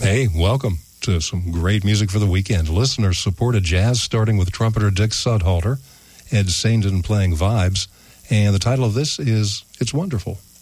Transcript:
Hey, welcome to some great music for the weekend. Listener-supported jazz, starting with trumpeter Dick Sudhalter, Ed Saindon playing vibes, and the title of this is It's Wonderful.